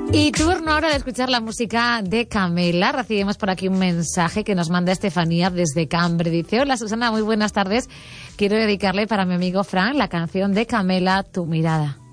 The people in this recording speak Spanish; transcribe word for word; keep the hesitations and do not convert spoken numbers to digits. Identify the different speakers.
Speaker 1: Y turno ahora de escuchar la música de Camela. Recibimos por aquí un mensaje que nos manda Estefanía desde Cambre. Dice: hola Susana, muy buenas tardes. Quiero dedicarle para mi amigo Fran la canción de Camela, Tu mirada.